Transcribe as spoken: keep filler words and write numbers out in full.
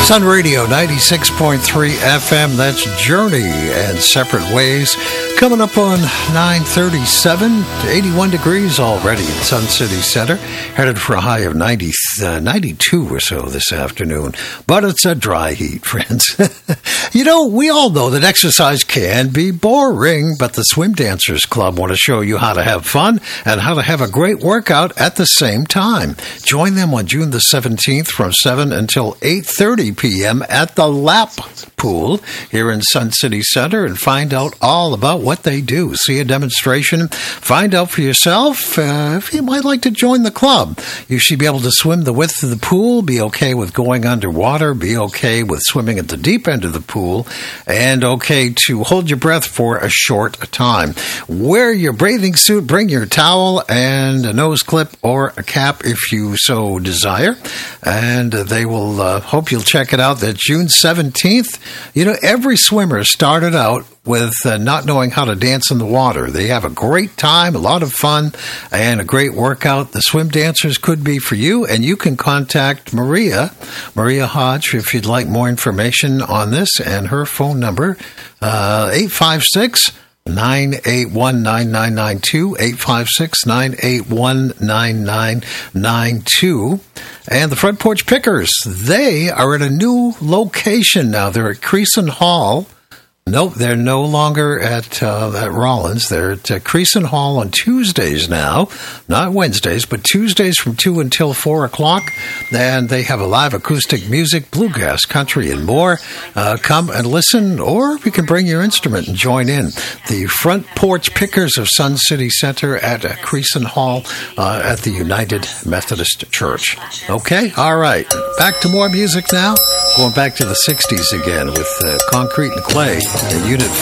Sun Radio ninety-six point three F M. That's Journey and Separate Ways. Coming up on nine thirty-seven, eighty-one degrees already in Sun City Center. Headed for a high of ninety, uh, ninety-two or so this afternoon. But it's a dry heat, friends. You know, we all know that exercise can be boring, but the Swim Dancers Club want to show you how to have fun and how to have a great workout at the same time. Join them on June the seventeenth from seven until eight thirty p.m. at the Lap Pool here in Sun City Center and find out all about what they do. See a demonstration, find out for yourself uh, if you might like to join the club. You should be able to swim the width of the pool, be okay with going underwater, be okay with swimming at the deep end of the pool, and okay to hold your breath for a short time. Wear your bathing suit, bring your towel and a nose clip or a cap if you so desire, and they will uh, hope you'll check it out. That June seventeenth. You know, every swimmer started out with uh, not knowing how to dance in the water. They have a great time, a lot of fun, and a great workout. The Swim Dancers could be for you, and you can contact Maria, Maria Hodge, if you'd like more information on this, and her phone number, uh, eight five six, nine eight one, nine nine nine two, eight five six, nine eight one, nine nine nine two. And the Front Porch Pickers, they are at a new location now. They're at Creason Hall. Nope, they're no longer at uh, at Rollins. They're at uh, Creason Hall on Tuesdays now, not Wednesdays, but Tuesdays from two until four o'clock. And they have a live acoustic music, bluegrass, country, and more. Uh, come and listen, or you can bring your instrument and join in. The Front Porch Pickers of Sun City Center at uh, Creason Hall uh, at the United Methodist Church. Okay, all right. Back to more music now. Going back to the sixties again with uh, Concrete and Clay. And Unit